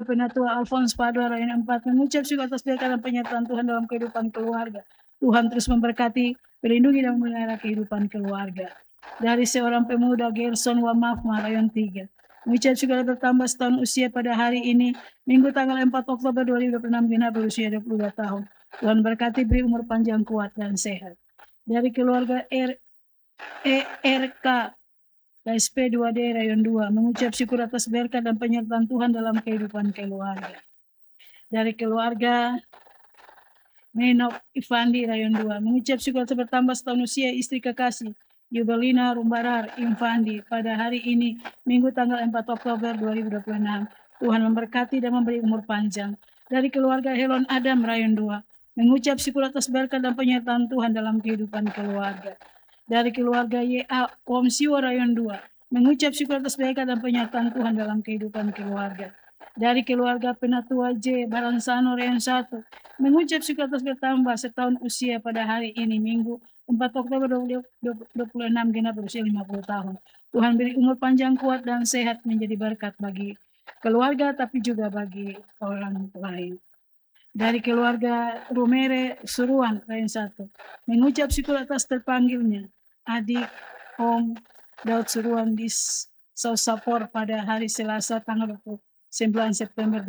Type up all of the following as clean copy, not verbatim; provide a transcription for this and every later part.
Penatua Alphonse Padua Rayon 4 mengucap syukur atas berkat dan penyertaan Tuhan dalam kehidupan keluarga. Tuhan terus memberkati, melindungi dan memelihara kehidupan keluarga. Dari seorang pemuda Gerson Wamafma Rayon 3 mengucap syukur bertambah setahun usia pada hari ini Minggu tanggal 4 Oktober 2026 genap berusia 22 tahun. Tuhan berkati, beri umur panjang, kuat dan sehat. Dari keluarga ERK KSP 2D Rayon 2 mengucap syukur atas berkat dan penyertaan Tuhan dalam kehidupan keluarga. Dari keluarga Menok Ivandi Rayon 2 mengucap syukur atas bertambah setahun usia istri kekasih Yubelina Rumbarar Infandi pada hari ini Minggu tanggal 4 Oktober 2026. Tuhan memberkati dan memberi umur panjang. Dari keluarga Helon Adam Rayon 2 mengucap syukur atas berkat dan penyertaan Tuhan dalam kehidupan keluarga. Dari keluarga YA Womsiwo Rayon 2 mengucap syukur atas berkat dan penyertaan Tuhan dalam kehidupan keluarga. Dari keluarga Penatua J Baransano Rayon 1 mengucap syukur atas bertambah setahun usia pada hari ini Minggu 4 Oktober 2026 genap berusia 50 tahun. Tuhan beri umur panjang, kuat dan sehat, menjadi berkat bagi keluarga tapi juga bagi orang lain. Dari keluarga Rumere Suruan Rayon 1 mengucap syukur atas terpanggilnya adik Om Daud Suruan di Sausapor pada hari Selasa tanggal 9 September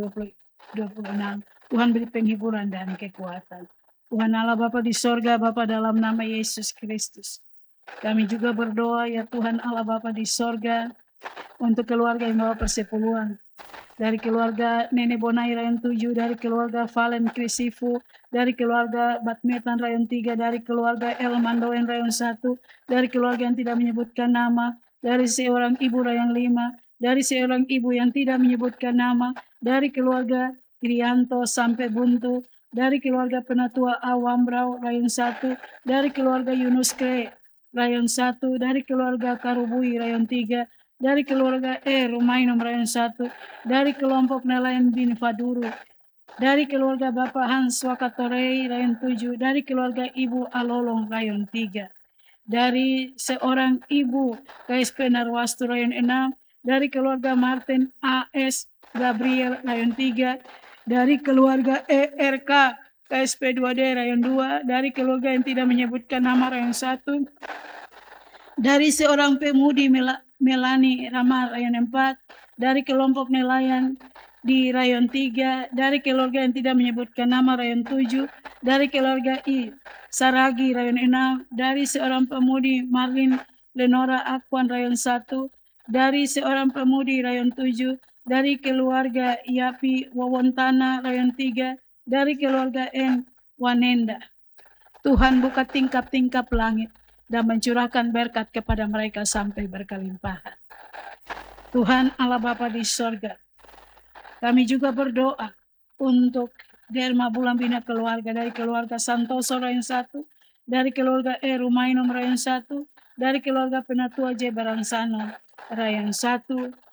2026. Tuhan beri penghiburan dan kekuatan. Tuhan Allah Bapa di sorga, Bapa dalam nama Yesus Kristus. Kami juga berdoa ya Tuhan Allah Bapa di sorga untuk keluarga yang bawa persepuluhan. Dari keluarga Nenek Bonai Rayon 7, dari keluarga Valen Krisifu, dari keluarga Batmetan Rayon 3, dari keluarga El Mandoen Rayon 1, dari keluarga yang tidak menyebutkan nama, dari seorang ibu Rayon 5, dari seorang ibu yang tidak menyebutkan nama, dari keluarga Irianto sampai Buntu, dari keluarga Penatua Awambrau Rayon 1, dari keluarga Yunus Kre Rayon 1, dari keluarga Karubui Rayon 3, dari keluarga Rumainom Rayon 1, dari kelompok nelayan bin Faduru, dari keluarga Bapak Hans Wakatorei Rayon 7, dari keluarga Ibu Alolong Rayon 3, dari seorang ibu KSP Narwastu Rayon 6, dari keluarga Martin AS Gabriel Rayon 3, dari keluarga ERK KSP 2D Rayon 2, dari keluarga yang tidak menyebutkan nama Rayon 1, dari seorang pemudi Melani Ramar Rayon 4, dari kelompok nelayan di Rayon 3, dari keluarga yang tidak menyebutkan nama Rayon 7, dari keluarga I Saragi Rayon 6, dari seorang pemudi Marlin Lenora Akwan Rayon 1, dari seorang pemudi Rayon 7, dari keluarga Yapi Wawontana Rayon 3, dari keluarga N Wanenda. Tuhan buka tingkap-tingkap langit dan mencurahkan berkat kepada mereka sampai berkelimpahan. Tuhan Allah Bapa di sorga, kami juga berdoa untuk Derma Bulan Bina keluarga, dari keluarga Santoso Rayon 1, dari keluarga Rumainom Rayon 1, dari keluarga Penatua J Baransano Rayon 1,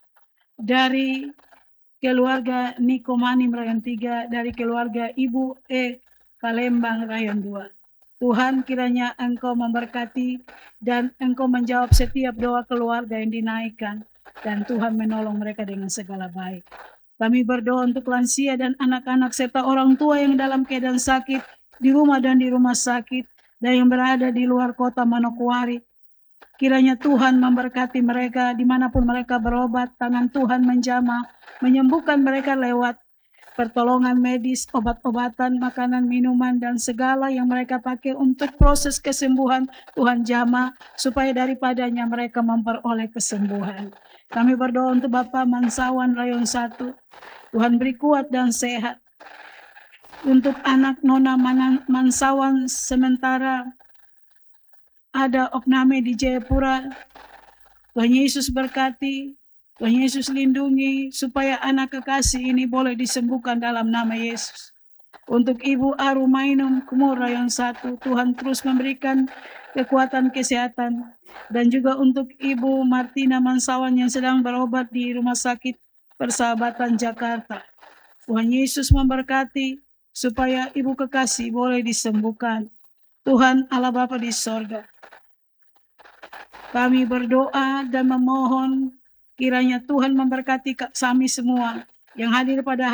dari keluarga Nikomanim Rayon 3, dari keluarga Ibu Palembang Rayon 2. Tuhan kiranya Engkau memberkati dan Engkau menjawab setiap doa keluarga yang dinaikkan, dan Tuhan menolong mereka dengan segala baik. Kami berdoa untuk lansia dan anak-anak serta orang tua yang dalam keadaan sakit di rumah dan di rumah sakit dan yang berada di luar kota Manokwari. Kiranya Tuhan memberkati mereka dimanapun mereka berobat, tangan Tuhan menjamah, menyembuhkan mereka lewat pertolongan medis, obat-obatan, makanan, minuman, dan segala yang mereka pakai untuk proses kesembuhan. Tuhan jamah supaya daripadanya mereka memperoleh kesembuhan. Kami berdoa untuk Bapak Mansawan Rayon 1. Tuhan beri kuat dan sehat. Untuk anak Nona Mansawan sementara ada opname di Jayapura. Tuhan Yesus berkati, Tuhan Yesus lindungi supaya anak kekasih ini boleh disembuhkan dalam nama Yesus. Untuk Ibu Arumainum Kumur Rayon 1, Tuhan terus memberikan kekuatan kesehatan. Dan juga untuk Ibu Martina Mansawan yang sedang berobat di Rumah Sakit Persahabatan Jakarta. Tuhan Yesus memberkati supaya Ibu kekasih boleh disembuhkan. Tuhan Allah Bapa di sorga, kami berdoa dan memohon kiranya Tuhan memberkati kami semua yang hadir pada